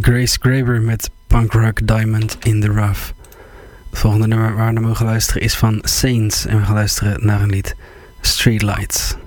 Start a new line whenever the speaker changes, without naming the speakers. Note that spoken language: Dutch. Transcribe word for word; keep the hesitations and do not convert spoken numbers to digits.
Grace Graber met Punk Rock Diamond in the Rough. Het volgende nummer waar we naar mogen luisteren is van Saints. En we gaan luisteren naar een lied Streetlights.